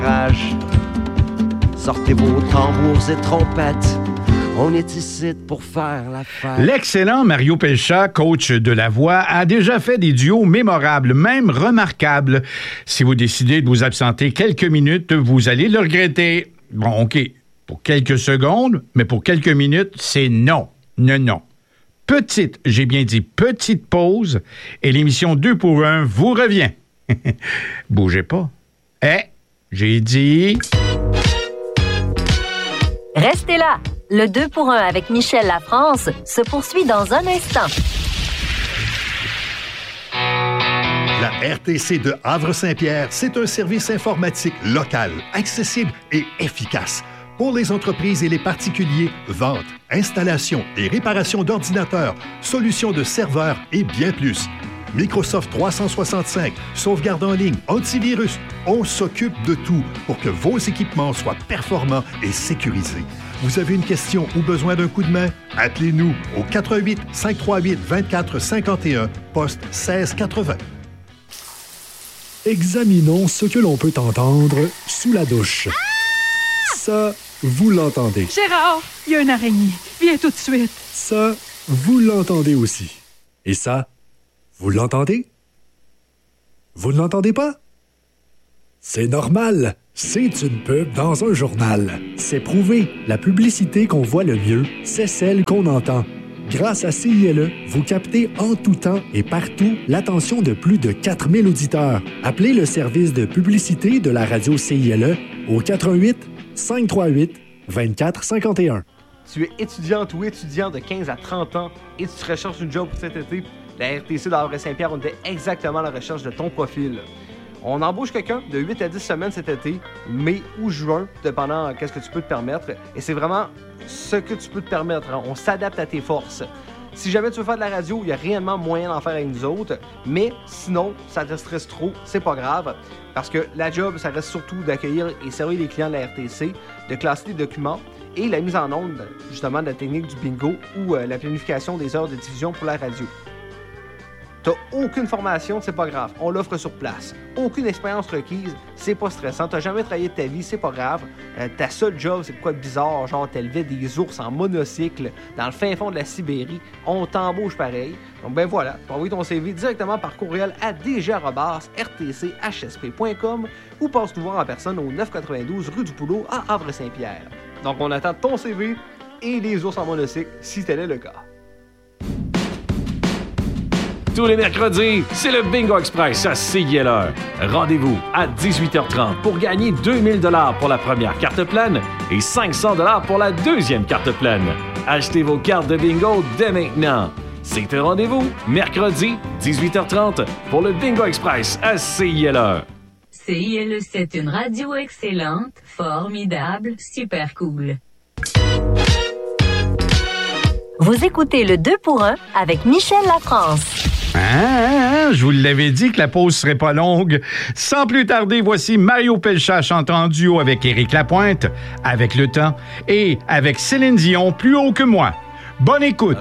Sortez vos tambours et trompettes. On est ici pour faire la fête. L'excellent Mario Pelchat, coach de la voix, a déjà fait des duos mémorables, même remarquables. Si vous décidez de vous absenter quelques minutes, vous allez le regretter. Bon, OK, pour quelques secondes, mais pour quelques minutes, c'est non. Non. Petite, j'ai bien dit petite pause, et l'émission 2 pour 1 vous revient. Bougez pas. J'ai dit... Restez là. Le 2 pour 1 avec Michel Lafrance se poursuit dans un instant. La RTC de Havre-Saint-Pierre, c'est un service informatique local, accessible et efficace. Pour les entreprises et les particuliers, vente, installation et réparation d'ordinateurs, solutions de serveurs et bien plus. Microsoft 365, sauvegarde en ligne, antivirus, on s'occupe de tout pour que vos équipements soient performants et sécurisés. Vous avez une question ou besoin d'un coup de main? Appelez-nous au 88 538 24 51, poste 1680. Examinons ce que l'on peut entendre sous la douche. Ça, vous l'entendez. Gérard, il y a une araignée. Viens tout de suite. Ça, vous l'entendez aussi. Et ça, vous l'entendez? Vous ne l'entendez pas? C'est normal. C'est une pub dans un journal. C'est prouvé. La publicité qu'on voit le mieux, c'est celle qu'on entend. Grâce à CILE, vous captez en tout temps et partout l'attention de plus de 4000 auditeurs. Appelez le service de publicité de la radio CILE au 88 538 24 51. Tu es étudiante ou étudiant de 15 à 30 ans et tu recherches une job pour cet été? La RTC d'Havre-Saint-Pierre, on était exactement à la recherche de ton profil. On embauche quelqu'un de 8 à 10 semaines cet été, mai ou juin, dépendant qu'est-ce que tu peux te permettre. Et c'est vraiment ce que tu peux te permettre. Hein. On s'adapte à tes forces. Si jamais tu veux faire de la radio, il y a réellement moyen d'en faire avec nous autres. Mais sinon, ça te stresse trop, c'est pas grave. Parce que la job, ça reste surtout d'accueillir et servir les clients de la RTC, de classer les documents et la mise en onde, justement, de la technique du bingo ou la planification des heures de diffusion pour la radio. T'as aucune formation, c'est pas grave. On l'offre sur place. Aucune expérience requise, c'est pas stressant. T'as jamais travaillé de ta vie, c'est pas grave. Ta seule job, c'est quoi de bizarre? Genre, t'élevais des ours en monocycle dans le fin fond de la Sibérie. On t'embauche pareil. Donc, ben voilà. Tu peux envoyer ton CV directement par courriel à dg@rtchsp.com ou passe nous voir en personne au 992 rue du Poulot à Havre-Saint-Pierre. Donc, on attend ton CV et les ours en monocycle si tel est le cas. Tous les mercredis, c'est le Bingo Express à CILE. Rendez-vous à 18h30 pour gagner 2000 $ pour la première carte pleine et 500 $ pour la deuxième carte pleine. Achetez vos cartes de bingo dès maintenant. C'est un rendez-vous, mercredi, 18h30, pour le Bingo Express à CILE. CILE, c'est une radio excellente, formidable, super cool. Vous écoutez le 2 pour 1 avec Michel Lafrance. Je vous l'avais dit que la pause serait pas longue. Sans plus tarder, voici Mario Pelchat chantant en duo avec Éric Lapointe, Avec le temps, et avec Céline Dion, Plus haut que moi. Bonne écoute.